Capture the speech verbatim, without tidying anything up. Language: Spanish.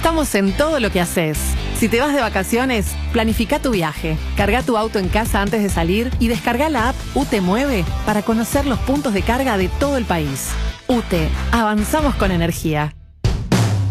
Estamos en todo lo que haces. Si te vas de vacaciones, planifica tu viaje. Carga tu auto en casa antes de salir y descarga la app U T Mueve para conocer los puntos de carga de todo el país. U T, avanzamos con energía.